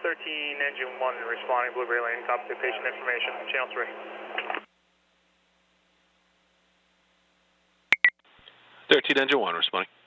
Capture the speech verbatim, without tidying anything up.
thirteen engine one responding, Blueberry Lane, copy the patient information, channel three. thirteen engine one responding.